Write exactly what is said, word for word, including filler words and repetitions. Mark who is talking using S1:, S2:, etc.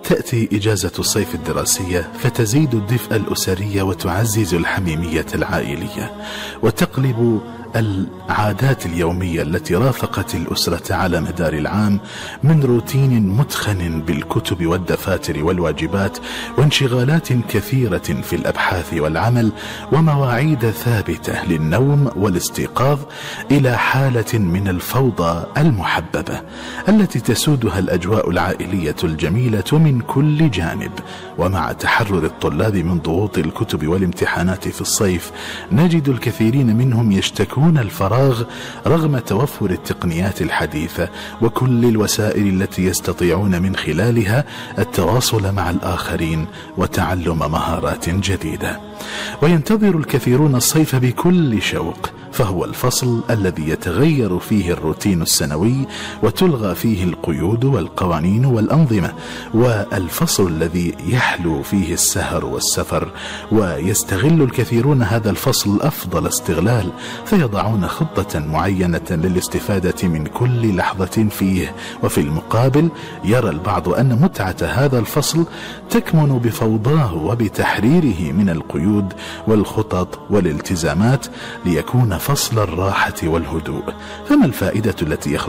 S1: تأتي إجازة الصيف الدراسية فتزيد الدفء الأسري وتعزز الحميمية العائلية، وتقلب العادات اليومية التي رافقت الأسرة على مدار العام من روتين متخن بالكتب والدفاتر والواجبات وانشغالات كثيرة في الأبحاث والعمل ومواعيد ثابتة للنوم والاستيقاظ إلى حالة من الفوضى المحببة التي تسودها الأجواء العائلية الجميلة من كل جانب. ومع تحرر الطلاب من ضغوط الكتب والامتحانات في الصيف نجد الكثيرين منهم يشتكون الفراغ رغم توفر التقنيات الحديثة وكل الوسائل التي يستطيعون من خلالها التواصل مع الآخرين وتعلم مهارات جديدة. وينتظر الكثيرون الصيف بكل شوق، فهو الفصل الذي يتغير فيه الروتين السنوي وتلغى فيه القيود والقوانين والأنظمة، والفصل الذي يحلو فيه السهر والسفر. ويستغل الكثيرون هذا الفصل أفضل استغلال، فيضعون خطة معينة للاستفادة من كل لحظة فيه. وفي المقابل يرى البعض أن متعة هذا الفصل تكمن بفوضاه وبتحريره من القيود والخطط والالتزامات ليكون فصل الراحة والهدوء. فما الفائدة التي